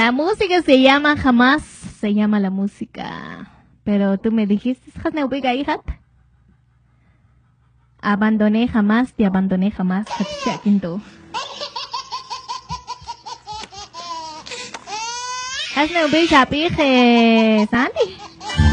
La música se llama Jamás, se llama la música. Pero tú me dijiste, abandoné jamás, te abandoné jamás. Has no be happy, Sandy.